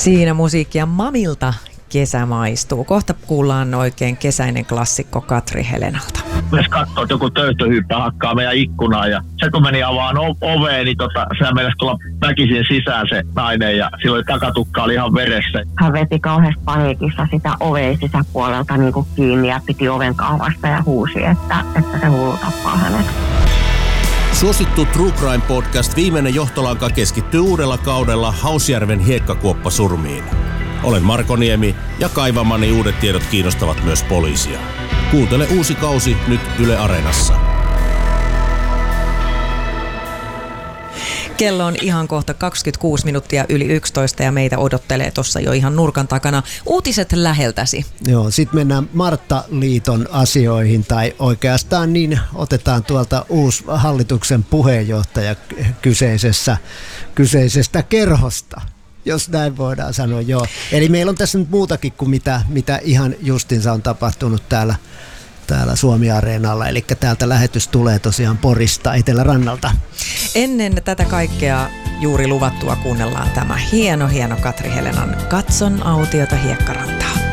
Siinä musiikkia Mamilta Kesä maistuu. Kohta kuullaan oikein kesäinen klassikko Katri Helenalta. Myös katsoo, että joku töyhtöhyyppä hakkaa meidän ikkunaa ja se kun meni avaan oveen, niin sehän meinasi tulla väkisin sisään se nainen ja silloin takatukka oli ihan veressä. Hän veti kauheasti paniikissa sitä oveen sisäpuolelta niin kuin kiinni ja piti oven kaavasta ja huusi, että se hullu tappaa hänet. Suosittu True Crime Podcast Viimeinen johtolanka keskittyy uudella kaudella Hausjärven hiekkakuoppasurmiin. Olen Marko Niemi ja kaivamani uudet tiedot kiinnostavat myös poliisia. Kuuntele uusi kausi nyt Yle Areenassa. Kello on ihan kohta 26 minuuttia yli 11 ja meitä odottelee tuossa jo ihan nurkan takana uutiset läheltäsi. Joo, sitten mennään Martta-liiton asioihin tai oikeastaan niin otetaan tuolta uusi hallituksen puheenjohtaja kyseisestä kerhosta. Jos näin voidaan sanoa, joo. Eli meillä on tässä nyt muutakin kuin mitä ihan justinsa on tapahtunut täällä Suomi-areenalla. Eli täältä lähetys tulee tosiaan Porista, Etelärannalta. Ennen tätä kaikkea juuri luvattua kuunnellaan tämä hieno Katri Helenan Katson autiota hiekkarantaa.